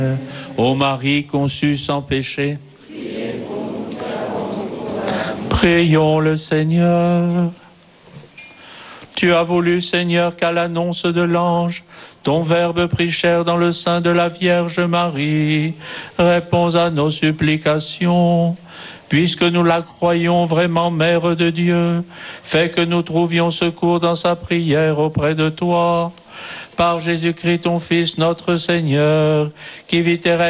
Ô Marie conçue sans péché, prions le Seigneur. Tu as voulu, Seigneur, qu'à l'annonce de l'ange, ton Verbe prit chair dans le sein de la Vierge Marie. Réponds à nos supplications. Puisque nous la croyons vraiment Mère de Dieu, fais que nous trouvions secours dans sa prière auprès de toi. Par Jésus-Christ, ton Fils, notre Seigneur, qui vit et règne